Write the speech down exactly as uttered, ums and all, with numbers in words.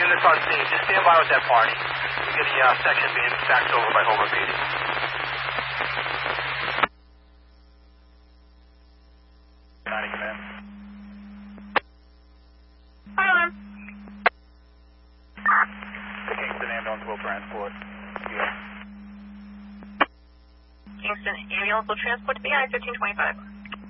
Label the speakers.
Speaker 1: units on scene. Just stand by with that party. We're getting a uh, section being faxed over by Homer P D. ninety command.
Speaker 2: Fire alarm.
Speaker 1: The Kingston ambulance will transport. Yeah.
Speaker 2: Kingston ambulance will transport to B I fifteen twenty-five.